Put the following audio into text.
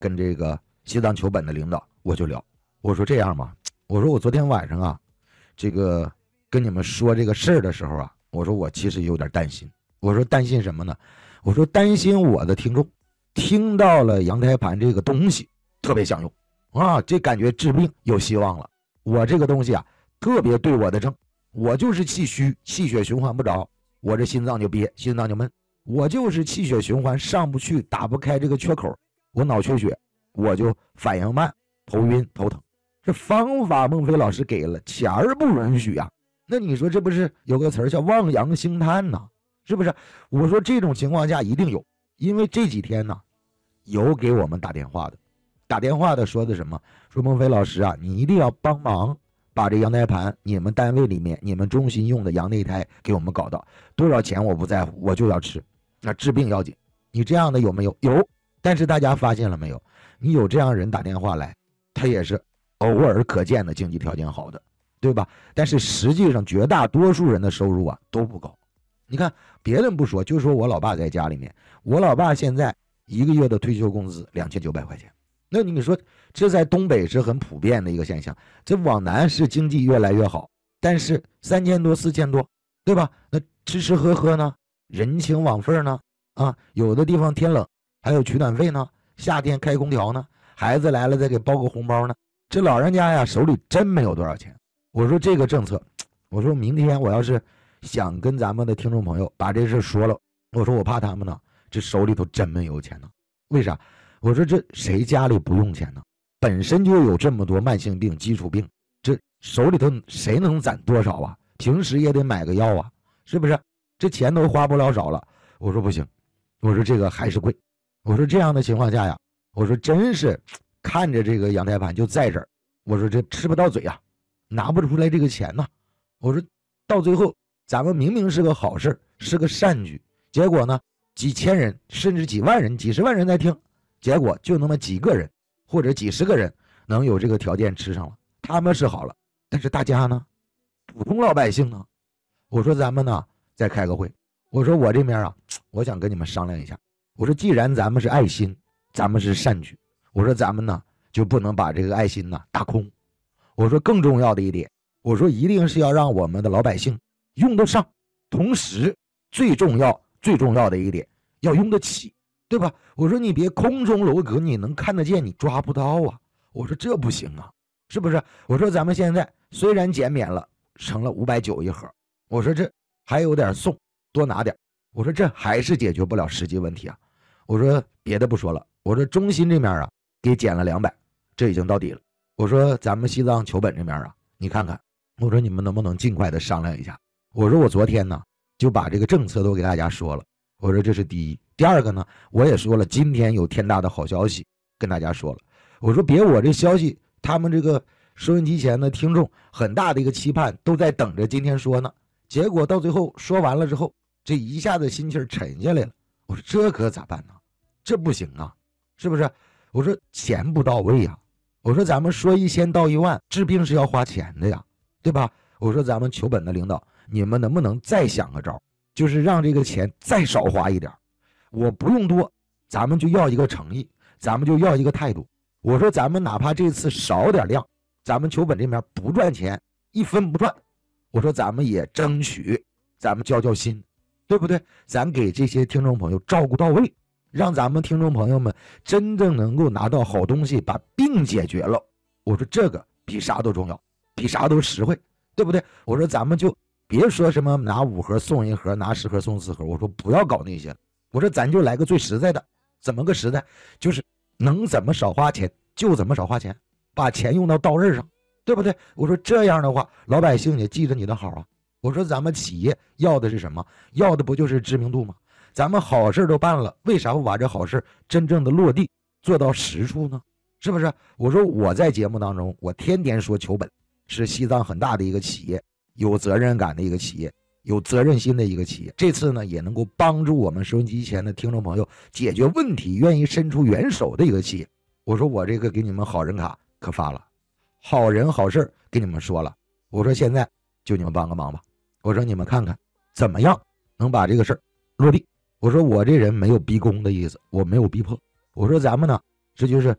跟这个西藏球本的领导我就聊，我说这样吧，我说我昨天晚上啊，这个跟你们说这个事儿的时候啊，我说我其实有点担心。我说担心什么呢？我说担心我的听众听到了羊胎盘这个东西特别想用啊，这感觉治病有希望了。我这个东西啊特别对我的症，我就是气虚，气血循环不着，我这心脏就憋，心脏就闷，我就是气血循环上不去，打不开这个缺口，我脑缺血，我就反应慢，头晕头疼。这方法孟非老师给了，钱儿不允许啊。那你说这不是有个词儿叫望洋兴叹呢？是不是？我说这种情况下一定有，因为这几天呢有给我们打电话的说的什么？说孟非老师啊，你一定要帮忙把这羊胎盘你们单位里面你们中心用的羊内胎给我们搞到，多少钱我不在乎，我就要吃，那治病要紧。你这样的有没有？有。但是大家发现了没有？你有这样人打电话来，他也是偶尔可见的经济条件好的，对吧？但是实际上绝大多数人的收入啊都不高。你看别人不说，就说我老爸在家里面，我老爸现在一个月的退休工资2900块钱。那你说这在东北是很普遍的一个现象，这往南是经济越来越好，但是3000多4000多，对吧？那吃吃喝喝呢，人情往费呢，啊，有的地方天冷还有取暖费呢，夏天开空调呢，孩子来了再给包个红包呢，这老人家呀手里真没有多少钱。我说这个政策，我说明天我要是想跟咱们的听众朋友把这事说了，我说我怕他们呢这手里头真没有钱呢。为啥？我说这谁家里不用钱呢？本身就有这么多慢性病基础病，这手里头谁能攒多少啊？平时也得买个药啊，是不是？这钱都花不了少了。我说不行，我说这个还是贵。我说这样的情况下呀，我说真是看着这个羊胎盘就在这儿，我说这吃不到嘴啊，拿不出来这个钱呐。我说到最后咱们明明是个好事，是个善举，结果呢几千人甚至几万人几十万人在听，结果就那么几个人或者几十个人能有这个条件吃上了，他们是好了，但是大家呢，普通老百姓呢？我说咱们呢再开个会，我说我这边啊，我想跟你们商量一下。我说既然咱们是爱心，咱们是善举，我说咱们呢就不能把这个爱心呢打空。我说更重要的一点，我说一定是要让我们的老百姓用得上，同时最重要的一点要用得起，对吧？我说你别空中楼阁，你能看得见你抓不到啊。我说这不行啊，是不是？我说咱们现在虽然减免了，成了590一盒，我说这还有点送，多拿点。我说这还是解决不了实际问题啊。我说别的不说了，我说中心这边啊给减了200，这已经到底了。我说咱们西藏球本这边啊，你看看，我说你们能不能尽快的商量一下。我说我昨天呢就把这个政策都给大家说了，我说这是第一。第二个呢，我也说了，今天有天大的好消息跟大家说了。我说别我这消息，他们这个收音机前的听众很大的一个期盼都在等着今天说呢，结果到最后说完了之后，这一下子心气沉下来了。我说这可咋办呢？这不行啊，是不是？我说钱不到位呀。我说咱们说1000到1万治病是要花钱的呀，对吧？我说咱们球本的领导，你们能不能再想个招，就是让这个钱再少花一点，我不用多，咱们就要一个诚意，咱们就要一个态度。我说咱们哪怕这次少点量，咱们球本这边不赚钱，1分不赚，我说咱们也争取咱们交心，对不对？咱给这些听众朋友照顾到位，让咱们听众朋友们真正能够拿到好东西，把病解决了。我说这个比啥都重要，比啥都实惠，对不对？我说咱们就别说什么拿5盒送1盒，拿10盒送4盒，我说不要搞那些了。我说咱就来个最实在的，怎么个实在？就是能怎么少花钱就怎么少花钱，把钱用到刀刃上，对不对？我说这样的话，老百姓也记着你的好啊。我说咱们企业要的是什么？要的不就是知名度吗？咱们好事都办了，为啥不把这好事真正的落地做到实处呢？是不是？我说我在节目当中，我天天说球本是西藏很大的一个企业，有责任感的一个企业，有责任心的一个企业。这次呢，也能够帮助我们收音机前的听众朋友解决问题，愿意伸出援手的一个企业。我说我这个给你们好人卡可发了，好人好事给你们说了。我说现在就你们帮个忙吧，我说你们看看怎么样能把这个事儿落地。我说我这人没有逼宫的意思，我没有逼迫。我说咱们呢，这就是